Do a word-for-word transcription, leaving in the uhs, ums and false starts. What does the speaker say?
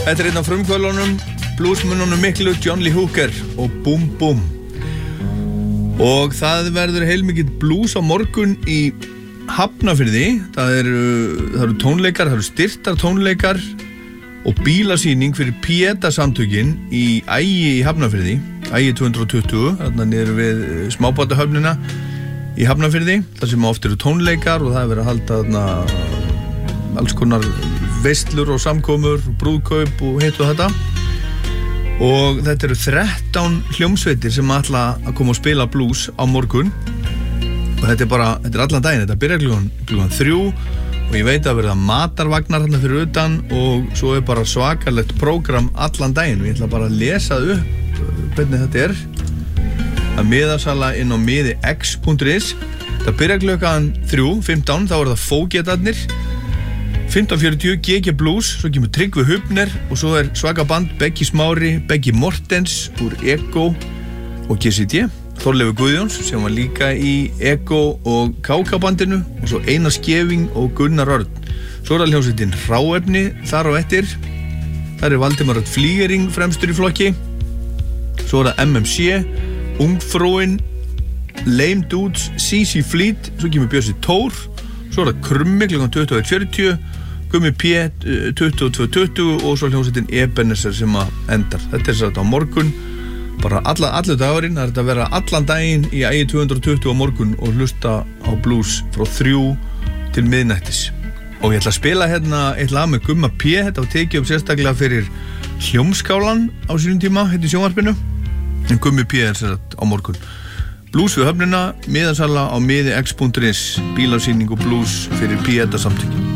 Þetta er einn af frumkvöðlunum, bluesmununum miklu, John Lee Hooker og Boom Boom. Og það verður heilmikill blues á morgun í Hafnarfirði. Það eru, það eru tónleikar, það eru styrtar tónleikar og bílasýning fyrir Pieta-samtökin í Ægi í Hafnarfirði, Ægi tvö hundruð tuttugu, þarna niður við smábátahöfnina í Hafnarfirði, þar sem oft eru tónleikar og það er verið að halda þarna alls konar veislur og samkomur, brúðkaup og hitt og þetta. Og þetta eru þrettán hljómsveitir sem ætla að koma og spila blues á morgun. Og þetta er bara, þetta er allan daginn, þetta byrjar klukkan, klukkan þrjú og ég veit að verða matarvagnar hérna fyrir utan og svo er bara svakalegt prógram allan daginn. Ég ætla bara að lesa upp hvernig þetta er. Að miðasala inn á miði x punktur is. Það byrjar klukkan þrjú, fimmtán, þá er það fógetarnir. fimmtán fjörutíu, G G Blues, svo kemur Tryggvi Hubner og svo er svaka band Beggi Smári, Beggi Mortens úr Ego og G C D, Þorleifur Guðjóns sem var líka í Ego og K K bandinu og svo Einar Skeving og Gunnar Örn. Svo er það hljómsveitin Hráefni þar á eftir. Þar er Valdimar Örn Flýgering fremstur í flokki. Svo er það M M C, Ungfrúin, Lame Dudes, C C Fleet, svo kemur Bjössi Tór. Svo er það Krummi klukkan tuttugu og eitt fjörutíu, Gummi P tuttugu og tvö tuttugu og svo hljómsveitin Ebenezer sem að endar. Þetta er sér þetta á morgun, bara alla, allir dagurinn, það er þetta að vera allan daginn í Ægi tvö hundruð tuttugu á morgun og hlusta á blues frá þrjú til miðnættis. Og ég ætla að spila hérna eitt lag með Gumma P, þetta var tekið upp sérstaklega fyrir Hljómskálan á sínum tíma, hérna í sjónvarpinu, en Gummi P er sér þetta á morgun. Blues við höfnina, miðasala á miði x punktur is, bílasýning og blues fyrir Pieta-samtökin.